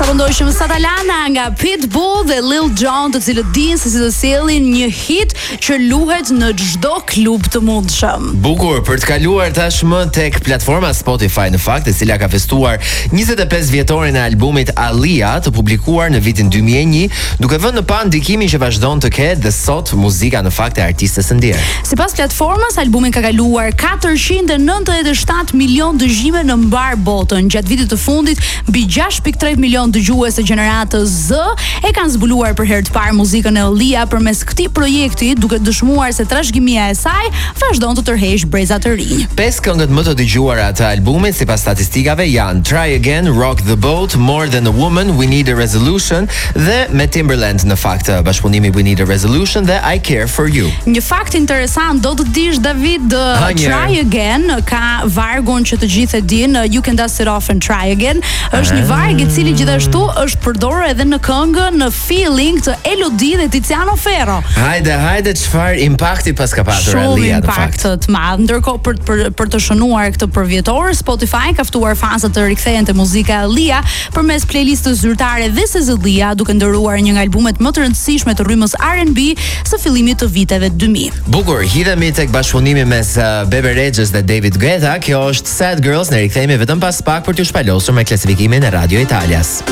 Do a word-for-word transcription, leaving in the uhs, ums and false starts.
Sa pëndojshëm Satalana nga Pitbull dhe Lil Jon, të cilët dinë se si të sjellin një hit që luhet në çdo klub të mundshëm. Bukur, për të kaluar tashmë tek platforma Spotify në fakt, e cila ka festuar njëzet e pesë vjetorin e albumit Alia, të publikuar në vitin dy mijë e një, duke vënë në pa ndikimin që vazhdon të ketë dhe sot muzika në fakt e artistes së ndjerë. Sipas platformës, albumi ka kaluar katërqind e nëntëdhjetë e shtatë milion dëgjime në mbar botën. Gjatë vitit të fundit, mbi gjashtë pikë tre milion dëgjues të gjeneratës Z e kanë zbuluar për herë të parë muzikën e Alia përmes këtij projekti, duke dëshmuar se trashëgimia e saj vazhdon të tërheqë breza të rinj. Pesë këngët më të dëgjuara të albumit sipas statistikave janë Try Again, Rock the Boat, More Than a Woman, We Need a Resolution dhe me Timberland në fakt bashkëpunimi We Need a Resolution dhe I Care for You. Një fakt interesant do të dish, David, uh, Try Again ka vargun që të gjithë e dinë, You Can Dust It Off and Try Again, është një varg i cili gjithashtu është përdorur edhe në këngën në Feeling të Elodie dhe Tiziano Ferro. Hajde, hajde, çfarë impakti pas ka patur Alia në fakt. Shumë impakt të madh. Ndërkohë për për për të shënuar këtë përvjetor, Spotify ka ftuar fansat të rikthehen te muzika e Alia përmes playlistës zyrtare This Is Alia, duke ndëruar një nga albumet më të rëndësishme të rrymës R and B së fillimit të viteve dy mijë. Bukur, hidhemi tek bashkëpunimi mes uh, Bebe Rexhës dhe David Guetta. Kjo është Sad Girls, ne rikthehemi vetëm pas pak për t'ju shpalosur me klasifikimin e Radio Italias.